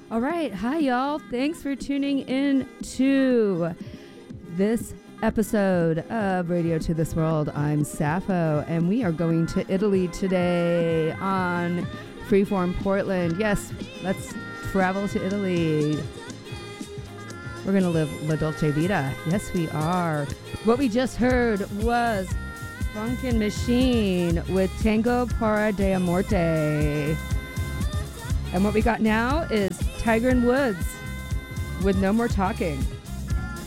All right. Hi, y'all. Thanks for tuning in to this episode of Radio to This World. I'm Sappho, and we are going to Italy today on Freeform Portland. Yes, let's travel to Italy. We're going to live La Dolce Vita. Yes, we are. What we just heard was Funkin' Machine with Tango para de Amorte. And what we got now is Tiger and Woods with No More Talking.